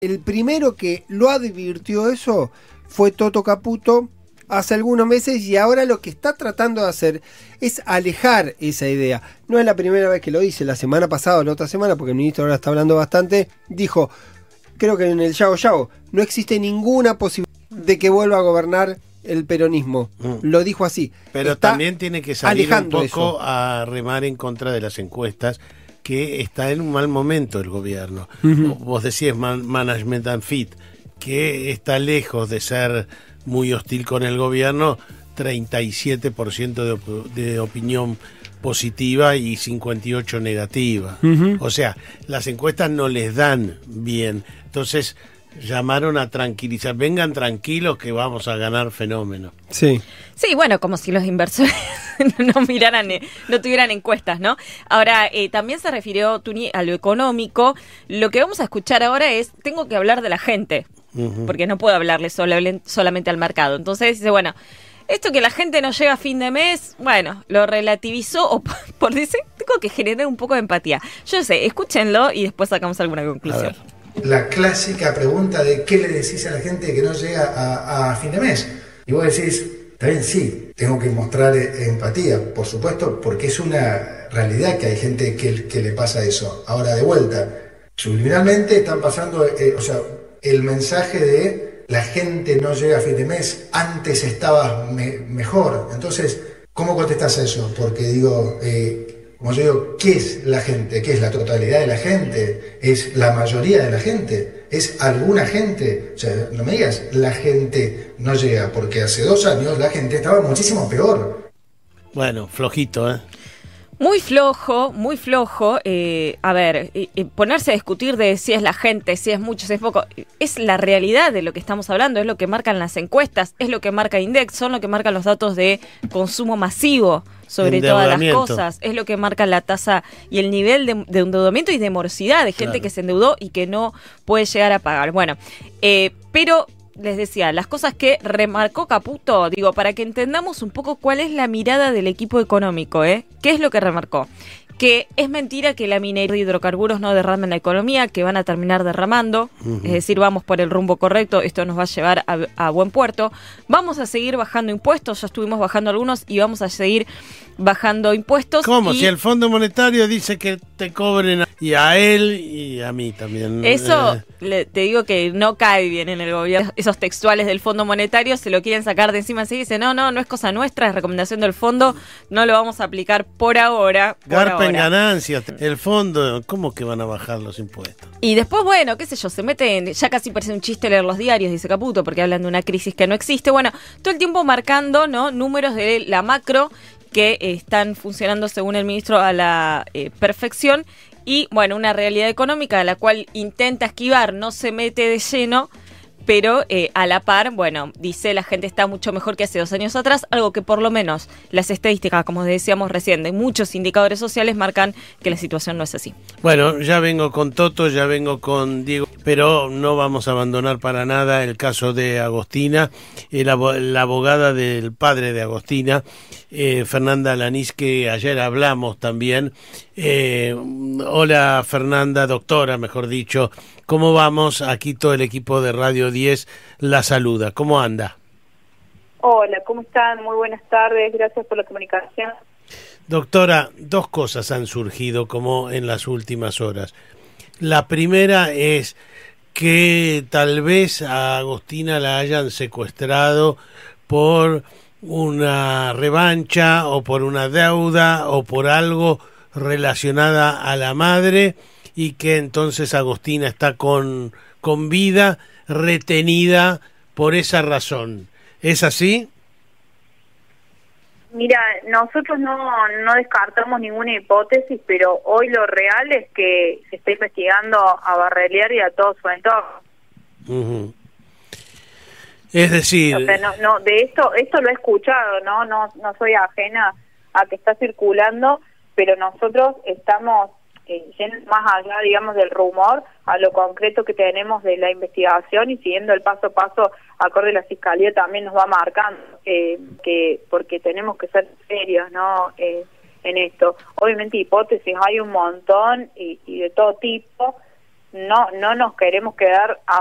El primero que lo advirtió eso fue Toto Caputo hace algunos meses, y ahora lo que está tratando de hacer es alejar esa idea. No es la primera vez que lo dice. La semana pasada o la otra semana, porque el ministro ahora está hablando bastante, dijo, creo que en el Yago Yago, no existe ninguna posibilidad de que vuelva a gobernar el peronismo. Lo dijo así. Pero está también tiene que salir un alejando poco eso. a remar en contra de las encuestas, que está en un mal momento el gobierno. Vos decías management and fit, que está lejos de ser muy hostil con el gobierno, 37% de opinión positiva y 58 negativa. O sea, las encuestas no les dan bien. Entonces llamaron a tranquilizar, vengan tranquilos que vamos a ganar fenómeno. Sí. Sí, bueno, como si los inversores no miraran, no tuvieran encuestas, ¿no? Ahora, también se refirió Tuni a lo económico. Lo que vamos a escuchar ahora es, tengo que hablar de la gente, porque no puedo hablarle solamente al mercado. Entonces dice, bueno, esto que la gente no llega a fin de mes, bueno, lo relativizó, o por decir, tengo que generar un poco de empatía. Yo sé, escúchenlo y después sacamos alguna conclusión. La clásica pregunta de ¿qué le decís a la gente que no llega a fin de mes? Y vos decís, está bien, sí, tengo que mostrar empatía, por supuesto, porque es una realidad que hay gente que le pasa eso. Ahora, de vuelta, subliminalmente están pasando, el mensaje de la gente no llega a fin de mes, antes estabas mejor. Entonces, ¿cómo contestás eso? Porque digo, como yo digo, ¿qué es la gente? ¿Qué es la totalidad de la gente? ¿Es la mayoría de la gente? ¿Es alguna gente? O sea, no me digas, la gente no llega, porque hace 2 años la gente estaba muchísimo peor. Bueno, flojito, ¿eh? Muy flojo, muy flojo. A ver, ponerse a discutir de si es la gente, si es mucho, si es poco, es la realidad de lo que estamos hablando, es lo que marcan las encuestas, es lo que marca Index, son lo que marcan los datos de consumo masivo sobre todas las cosas, es lo que marca la tasa y el nivel de endeudamiento y de morosidad de gente que se endeudó y que no puede llegar a pagar. Bueno, pero les decía, las cosas que remarcó Caputo, digo, para que entendamos un poco cuál es la mirada del equipo económico, ¿Qué es lo que remarcó? Que es mentira que la minería de hidrocarburos no derramen la economía, que van a terminar derramando, es decir, vamos por el rumbo correcto, esto nos va a llevar a buen puerto. Vamos a seguir bajando impuestos, ya estuvimos bajando algunos y vamos a seguir bajando impuestos. ¿Cómo? Si el Fondo Monetario dice que te cobren y a él y a mí también. Eso te digo que no cae bien en el gobierno. Esos textuales del Fondo Monetario se lo quieren sacar de encima así, dice, no es cosa nuestra, es recomendación del fondo, no lo vamos a aplicar por ahora. En ganancias, el fondo, ¿cómo que van a bajar los impuestos? Y después, bueno, qué sé yo, se meten, ya casi parece un chiste leer los diarios, dice Caputo, porque hablan de una crisis que no existe. Bueno, todo el tiempo marcando, ¿no?, números de la macro que están funcionando, según el ministro, a la perfección. Y, bueno, una realidad económica de la cual intenta esquivar, no se mete de lleno, pero a la par, bueno, dice la gente está mucho mejor que hace 2 años atrás, algo que por lo menos las estadísticas, como decíamos recién, de muchos indicadores sociales marcan que la situación no es así. Bueno, ya vengo con Toto, ya vengo con Diego, pero no vamos a abandonar para nada el caso de Agostina, la abogada del padre de Agostina, Fernanda Lanís, que ayer hablamos también. Hola Fernanda, doctora, mejor dicho. ¿Cómo vamos? Aquí todo el equipo de Radio 10 la saluda. ¿Cómo anda? Hola, ¿cómo están? Muy buenas tardes, gracias por la comunicación. Doctora, 2 cosas han surgido como en las últimas horas. La primera es que tal vez a Agostina la hayan secuestrado por una revancha o por una deuda o por algo relacionada a la madre, y que entonces Agostina está con vida, retenida por esa razón. ¿Es así? Mira, nosotros no descartamos ninguna hipótesis, pero hoy lo real es que se está investigando a Barrelier y a todo su entorno. Es decir, o sea, no, de esto lo he escuchado, no soy ajena a que está circulando, pero nosotros estamos yendo más allá, digamos, del rumor, a lo concreto que tenemos de la investigación, y siguiendo el paso a paso acorde a la Fiscalía también nos va marcando, porque tenemos que ser serios, ¿no?, en esto. Obviamente hipótesis hay un montón y de todo tipo, no nos queremos quedar